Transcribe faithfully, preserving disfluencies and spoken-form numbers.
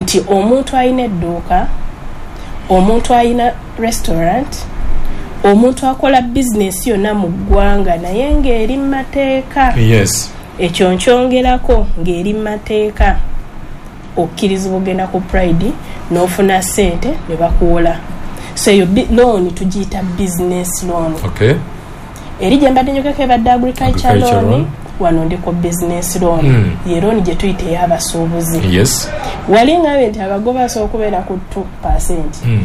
nti omuntu ayina edduuka, omuntu ayina restaurant, omuntu akola business yonna mu ggwanga naye ng'eri mu mateeka. Yes. Ekyo nkyongerako ng'eri mu mateeka. Okkirizibwa ogenda ku Pride n'ofuna ssente ne bakuwola. So eyo loan tugiyita business loan. Okay. Eri gye mbadde njogeko ebadde agriculture loan, wano ndiko business loan. Mm. Ye loan gye tuyita ey'abasuubuzi. Yes. Wali ngabe nti abagoba basobola okubeera ku two percent. Mm.